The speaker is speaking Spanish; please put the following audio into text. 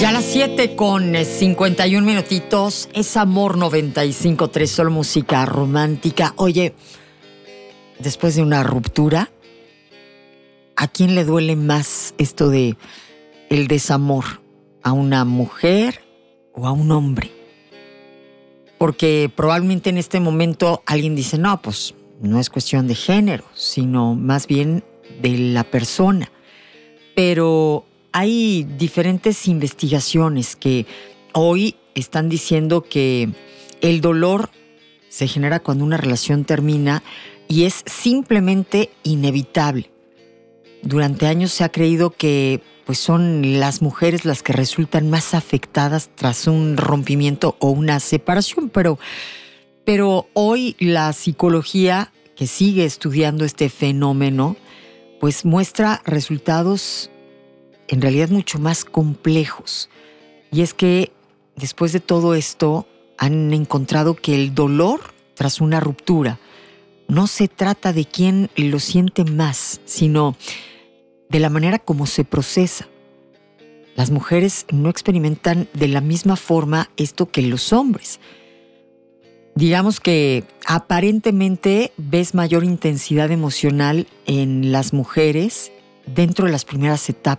Ya a las 7:51 minutitos, es Amor 95.3, solo música romántica. Oye, después de una ruptura, ¿a quién le duele más esto de el desamor? ¿A una mujer o a un hombre? Porque probablemente en este momento alguien dice, no, pues no es cuestión de género, sino más bien de la persona. Pero hay diferentes investigaciones que hoy están diciendo que el dolor se genera cuando una relación termina y es simplemente inevitable. Durante años se ha creído que pues son las mujeres las que resultan más afectadas tras un rompimiento o una separación, pero hoy la psicología que sigue estudiando este fenómeno pues muestra resultados en realidad mucho más complejos. Y es que después de todo esto han encontrado que el dolor tras una ruptura no se trata de quién lo siente más, sino de la manera como se procesa. Las mujeres no experimentan de la misma forma esto que los hombres. Digamos que aparentemente ves mayor intensidad emocional en las mujeres dentro de las primeras etapas.